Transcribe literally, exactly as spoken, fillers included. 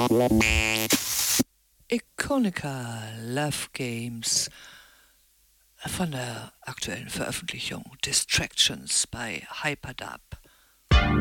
Iconica Love Games von der aktuellen Veröffentlichung Distractions bei Hyperdub.